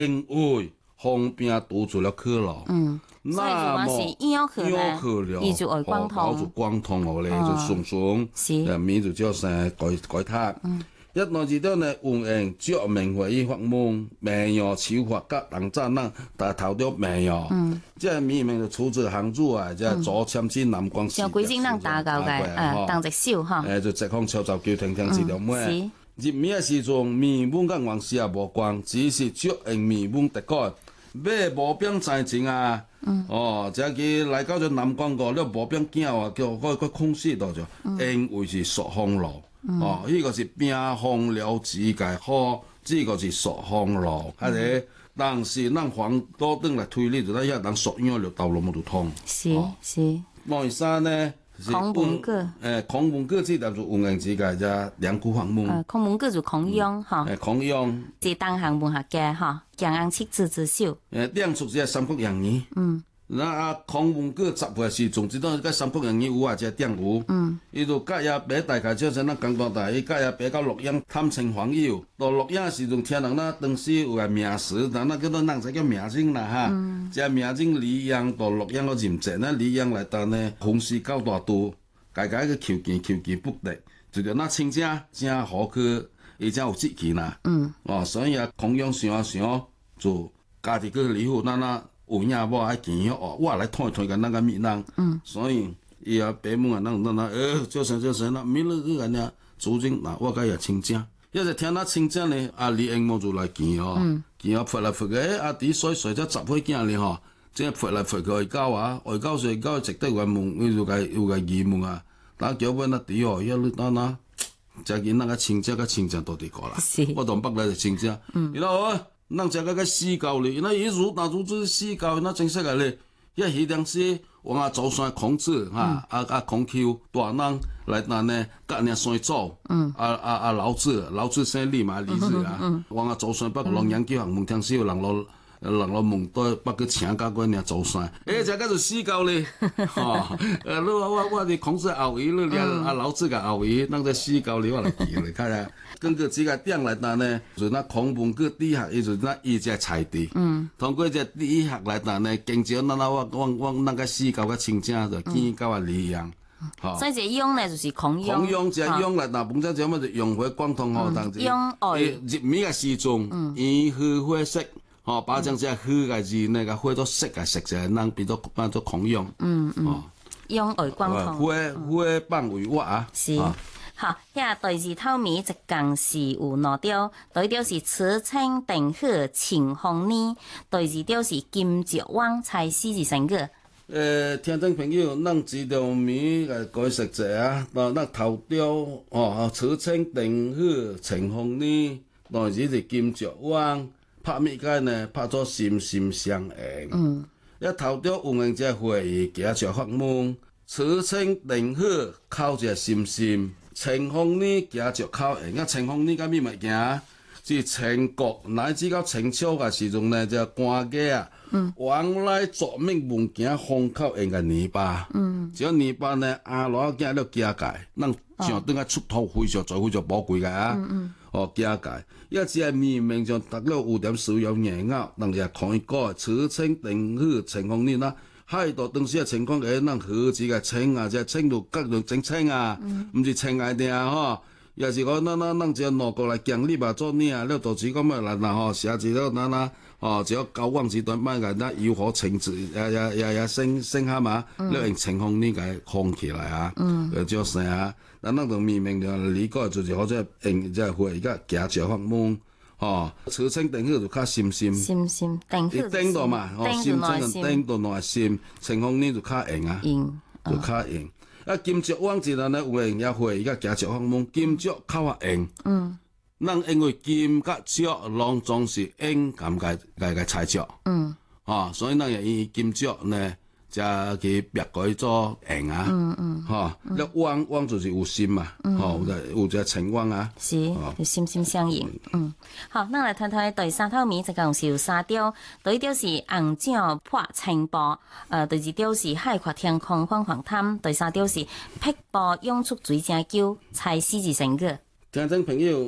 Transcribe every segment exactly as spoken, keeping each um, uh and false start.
因為方便堵住了去了。嗯， 那麼腰去了，伊就會光通， 就光通落嚟就鬆鬆，誒面就叫成改改塌。嗯，一來二到呢，運營著名會議發夢，名譽超發甲當站人，但頭條名譽。嗯，即係面面就出自杭州啊，即係左簽至南光市。 像幾種人打交嘅，誒當隻手嚇。 誒就直方潮州叫聽聽資料咩？入面嘅時陣，面本甲黃絲也無關，只是著用面本特改。買無邊財錢啊！嗯、哦，即係來到咗南廣個，你無邊驚啊，叫嗰個空隙度就，因為是朔風路，嗯、哦，呢、這個是邊風了自界好，呢個是朔風路，係咪、嗯？但是咱黃多燈來推理，就咱一當朔陽了道路冇得通。 是、哦、是。 內山呢？ 孔門閣， 誒，孔門閣這條就運營自界只兩股項目。 誒，孔門閣就孔雍哈。誒， 孔雍。即當行門客嘅哈，江安七子之首。 誒，兩屬只三國演義。嗯。那啊，孔門閣集會時，總之都係三國演義有啊，只點有。嗯。伊就隔夜擺大概就是咱廣東台，伊隔夜擺到洛陽探親訪友。到洛陽時陣，聽人那當時有個名士，但那叫做人才叫名人啦哈。嗯。只名人李陽到洛陽個任職，那李陽來當呢，洪氏高大都，家家個求見求見不得，就叫那親家真好去，伊真有志氣啦。嗯。哦，所以啊，孔雍想啊想，就家己個禮服那那。有影無愛見哦，我來推推個那個名人，嗯，所以伊啊白門啊，那那那，誒，叫聲叫聲啦，明日個人呀，主人嗱，我家也親戚，一直聽那親戚呢，阿李英模就來見哦，見啊潑來潑去，誒，阿弟衰衰只十歲囝哩吼，即係潑來潑去外交啊，外交所以交值得個問，佢就個有個疑問啊，打叫問阿弟哦，一路打那，就見那個親戚個親戚到底過啦，我同北來就親戚，嗯，然後。咱只個個死狗哩，那一如那如此死狗，那真實個哩，一迄當時我阿祖孫孔子哈，啊啊孔丘大人來那呢，隔年孫祖，嗯，啊啊啊老子，老子姓李嘛，李子啊，我阿祖孫北龍陽叫行門聽時有人落人落門都北個請教過呢祖孫，誒，只個就死狗哩，哈，誒，我我我哋孔子後裔，你連阿老子個後裔，那個死狗哩我來記嚟睇下。根據這個點來講呢，就那孔門閣底下，伊就那伊只菜地。嗯。通過這底下來講呢，經濟那那我我我那個死狗個親戚就見到啊李陽。好。所以這雍呢就是孔雍。孔雍這雍來嗱，本身就乜就用回廣東話當時。雍愛。入面個時鐘，以血灰色，哦，把將這血個字那個灰都色個色就能變做變做孔雍。嗯嗯。哦。雍愛廣東。灰灰幫為我啊。是。 好，遐第二套米一共是有兩條，第一條是慈青定鶴晴風呢，第二條是金石灣菜絲是成個。誒、 呃，聽眾朋友，咱這條米來解釋一下啊，嗱，咱頭條哦，慈青定鶴晴風呢，第二是金石灣，拍米間呢拍咗心心相印。嗯，一頭條運營者會議舉着發夢，慈青定鶴靠着心心。晴風呢，行着靠沿啊！晴風呢，甲咩物件？是秦國乃至到清朝嘅時陣呢，就官家啊，嗯、往來作命物件風靠沿嘅泥巴。嗯，只要泥巴呢，阿羅行了加界，咱上等下出土非常最非常寶貴嘅啊！嗯嗯、哦，加界，一只係明明就得了有點使用硬拗，人就可以改慈青定鶴晴風呢啦。喺度當時嘅情況嘅，咱何止嘅青啊，即係青到各種整青啊，唔、嗯、是青嚟嘅啊，嗬。有時講，咱咱咱只攞過來獎勵吧，做呢啊，你到時咁啊嗱嗱嗬，寫字都嗱嗱，哦，只要交往時段班嘅，咱要可情字，也也也也升升下嘛，你用晴風呢個控起來啊，誒，叫啥啊？咱咱就明明就理解就是好似用即係會而家夾住發夢。哦，慈青定鶴就較心心， 心心定鶴， 定到嘛，哦，心真定到內心，晴風呢就較硬啊，硬就較硬。啊，金石灣之內呢，有人也會而家夾石發夢，金石較啊硬。嗯，咱因為金甲石攏總是硬咁嘅嘅嘅材質。嗯，哦，所以咱也以金石呢。就佢別改做硬啊，嗯嗯，嚇，一汪汪就是有心嘛，吼，有隻青汪啊， 是，就心心相印，嗯，好，咱來睇睇第三套米，一共是有三條，第一條是紅鳥破青波，呃，第二條是海闊天空黃黃灘，第三條是碧波湧出水正久，菜絲是成個。 聽眾朋友，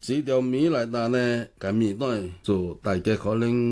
這條米來打呢，咁米袋就大家可能。